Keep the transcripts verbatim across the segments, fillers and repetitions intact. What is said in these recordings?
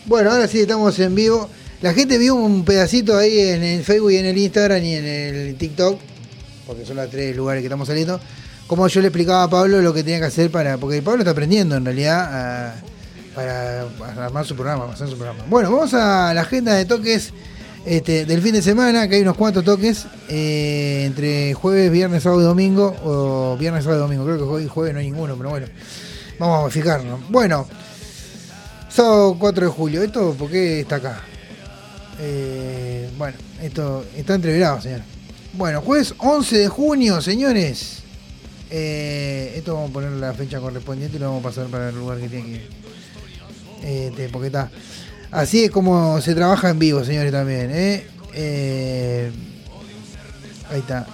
Bueno, ahora sí estamos en vivo. La gente vio un pedacito ahí en el Facebook y en el Instagram y en el TikTok, porque son los tres lugares que estamos saliendo. Como yo le explicaba a Pablo lo que tenía que hacer para... Porque Pablo está aprendiendo en realidad a, para armar su programa, para hacer su programa. Bueno, vamos a la agenda de toques este, del fin de semana, que hay unos cuantos toques eh, entre jueves, viernes, sábado y domingo, o viernes, sábado y domingo. Creo que hoy jueves no hay ninguno, pero bueno, vamos a fijarnos. Bueno, sábado cuatro de julio. ¿Esto por qué está acá? Eh, bueno, esto está entreverado, señor. Bueno, jueves once de junio, señores. Eh, esto vamos a poner la fecha correspondiente y lo vamos a pasar para el lugar que tiene que ir. Eh, porque está. Así es como se trabaja en vivo, señores, también. ¿eh? Eh, ahí está.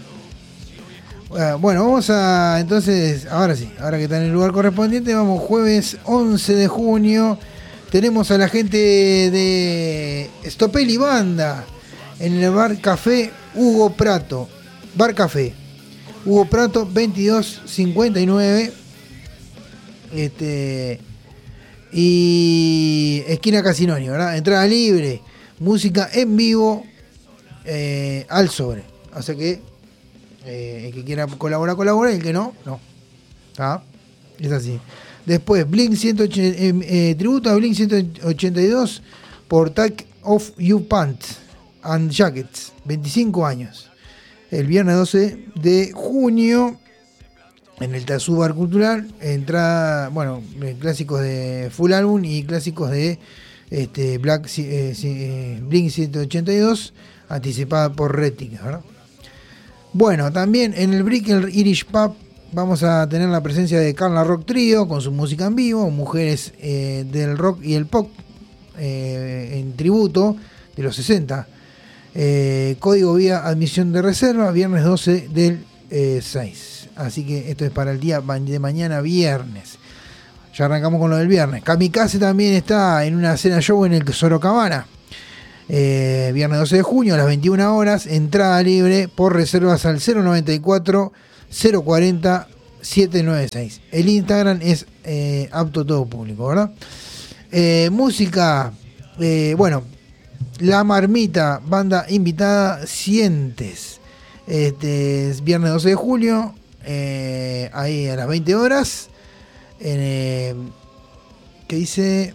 Bueno, vamos a. Entonces, ahora sí, ahora que está en el lugar correspondiente, vamos jueves once de junio. Tenemos a la gente de Stopelli Banda en el Bar Café Hugo Prato. Bar Café Hugo Prato veintidós cincuenta y nueve. Este. Y esquina Casinoni, ¿verdad? Entrada libre, música en vivo eh, al sobre. O sea que eh, el que quiera colaborar, colabora, y el que no, no. ¿Ah? Es así. Después, Blink ciento ochenta, eh, eh, tributo a Blink ciento ochenta y dos por Take Off You Pants and Jackets, veinticinco años. El viernes doce de junio. En el Tazú Bar Cultural, entrada, bueno, clásicos de Full Album y clásicos de este, Black eh, eh, Blink ciento ochenta y dos, anticipada por Retic, ¿verdad? Bueno, también en el Brickell Irish Pub vamos a tener la presencia de Carla Rock Trio con su música en vivo, mujeres eh, del rock y el pop eh, en tributo de los sesenta. Eh, código vía admisión de reserva, viernes doce del eh, seis. Así que esto es para el día de mañana, viernes. Ya arrancamos con lo del viernes. Kamikaze también está en una cena show en el Sorocabana. Eh, viernes doce de junio a las veintiuna horas. Entrada libre por reservas al cero noventa y cuatro, cero cuarenta, setecientos noventa y seis. El Instagram es eh, apto todo público, ¿verdad? Eh, música, eh, bueno, La Marmita, banda invitada, Sientes. Este es viernes doce de julio. Eh, ahí a las veinte horas en, eh, que dice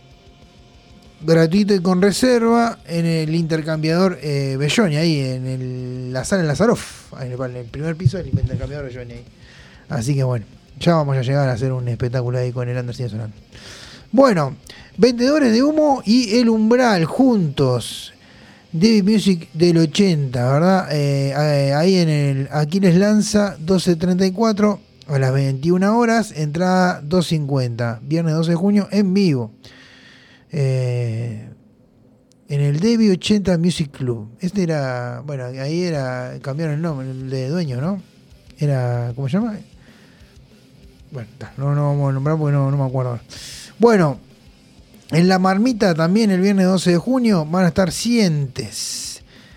gratuito y con reserva en el intercambiador eh, Belloni, ahí en el, la sala Lazaroff, en el, en el primer piso del intercambiador Belloni ahí. Así que bueno, ya vamos a llegar a hacer un espectáculo ahí con el Anderson sonando. Bueno, Vendedores de Humo y El Umbral juntos. David Music del ochenta, ¿verdad? Eh, eh, ahí en el Aquiles Lanza, doce treinta y cuatro, a las veintiuna horas, entrada dos cincuenta, viernes doce de junio, en vivo. Eh, en el David ochenta Music Club. Este era, bueno, ahí era, cambiaron el nombre, el de dueño, ¿no? Era, ¿cómo se llama? Bueno, no, no vamos a nombrar porque no, no me acuerdo. Bueno. En La Marmita también el viernes doce de junio van a estar Sientes.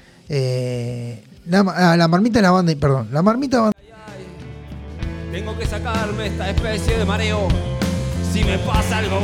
Eh, la, ah, la Marmita es la banda, perdón, La Marmita banda. Tengo que sacarme esta especie de mareo. Si me pasa algo